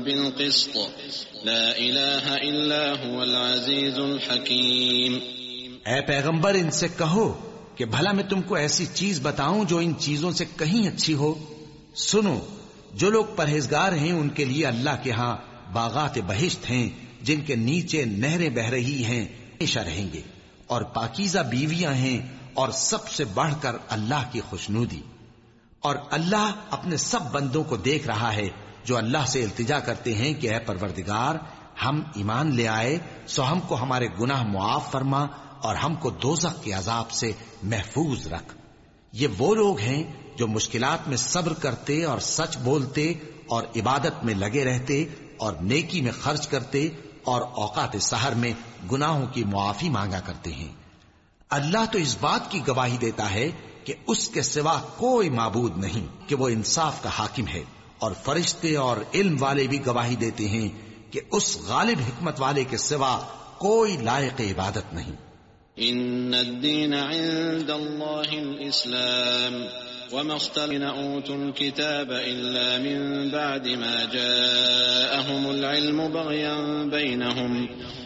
بالقسط لا إله إلا هو العزيز الحكيم۔ اے پیغمبر ان سے کہو کہ بھلا میں تم کو ایسی چیز بتاؤں جو ان چیزوں سے کہیں اچھی ہو؟ سنو، جو لوگ پرہیزگار ہیں ان کے لیے اللہ کے ہاں باغات بہشت ہیں جن کے نیچے نہریں بہ رہی ہیں، ہمیشہ رہیں گے، اور پاکیزہ بیویاں ہیں، اور سب سے بڑھ کر اللہ کی خوشنودی۔ اور اللہ اپنے سب بندوں کو دیکھ رہا ہے جو اللہ سے التجا کرتے ہیں کہ اے پروردگار، ہم ایمان لے آئے سو ہم کو ہمارے گناہ معاف فرما اور ہم کو دوزخ کے عذاب سے محفوظ رکھ۔ یہ وہ لوگ ہیں جو مشکلات میں صبر کرتے اور سچ بولتے اور عبادت میں لگے رہتے اور نیکی میں خرچ کرتے اور اوقات سحر میں گناہوں کی معافی مانگا کرتے ہیں۔ اللہ تو اس بات کی گواہی دیتا ہے کہ اس کے سوا کوئی معبود نہیں کہ وہ انصاف کا حاکم ہے، اور فرشتے اور علم والے بھی گواہی دیتے ہیں کہ اس غالب حکمت والے کے سوا کوئی لائق عبادت نہیں۔ ان الدین عند اللہ الاسلام وما اختلف اوتوا الكتاب الا من بعد ما جاءهم العلم بغيا بينهم